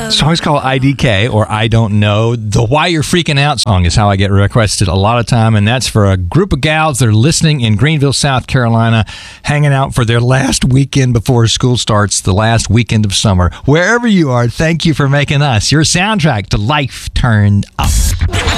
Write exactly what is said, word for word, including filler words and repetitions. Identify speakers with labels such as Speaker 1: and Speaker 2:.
Speaker 1: The song's called I D K, or I Don't Know. The Why You're Freaking Out song is how I get requested a lot of time, and that's for a group of gals that are listening in Greenville, South Carolina, hanging out for their last weekend before school starts, the last weekend of summer. Wherever you are, thank you for making us your soundtrack to life turned up.